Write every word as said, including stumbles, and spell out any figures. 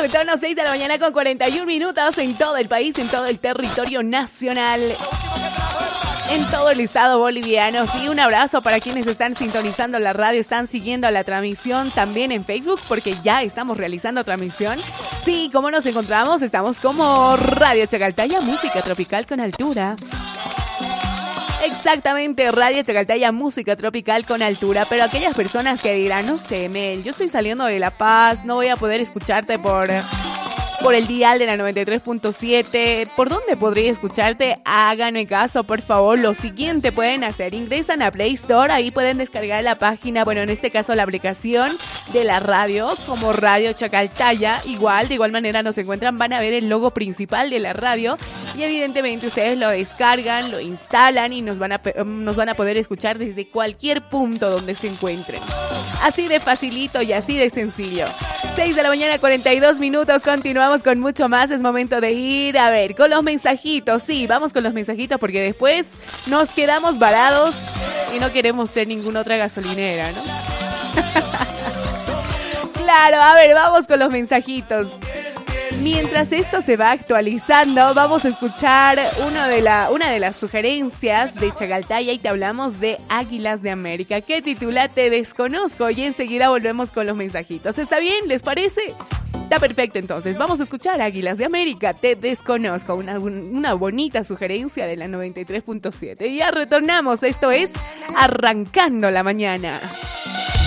retorno, seis de la mañana con cuarenta y un minutos en todo el país, en todo el territorio nacional, en todo el estado boliviano. Sí, un abrazo para quienes están sintonizando la radio, están siguiendo la transmisión también en Facebook, porque ya estamos realizando transmisión. Sí, ¿cómo nos encontramos? Estamos como Radio Chacaltaya, música tropical con altura. Exactamente, Radio Chacaltaya, música tropical con altura. Pero aquellas personas que dirán, no sé, Mel, yo estoy saliendo de La Paz, no voy a poder escucharte por... por el dial de la noventa y tres punto siete. ¿Por dónde podría escucharte? Háganme caso, por favor. Lo siguiente pueden hacer: ingresan a Play Store, ahí pueden descargar la página, bueno, en este caso la aplicación de la radio, como Radio Chacaltaya. Igual, de igual manera nos encuentran, van a ver el logo principal de la radio y evidentemente ustedes lo descargan, lo instalan y nos van a, nos van a poder escuchar desde cualquier punto donde se encuentren. Así de facilito y así de sencillo. seis de la mañana, cuarenta y dos minutos, continuamos con mucho más. Es momento de ir, a ver, con los mensajitos. Sí, vamos con los mensajitos porque después nos quedamos varados y no queremos ser ninguna otra gasolinera, ¿no? Claro, a ver, vamos con los mensajitos. Mientras esto se va actualizando, vamos a escuchar uno de la, una de las sugerencias de Chacaltaya y te hablamos de Águilas de América, que titula Te Desconozco, y enseguida volvemos con los mensajitos. ¿Está bien? ¿Les parece? Está perfecto, entonces vamos a escuchar Águilas de América, Te Desconozco, una, una bonita sugerencia de la noventa y tres punto siete. Y ya retornamos, esto es Arrancando la Mañana.